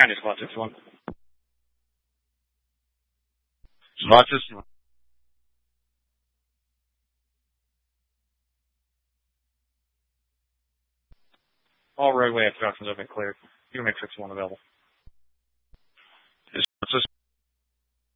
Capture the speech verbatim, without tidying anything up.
County Squad six one. Squad six. All roadway obstructions have been cleared. You can make six one available. Squad six.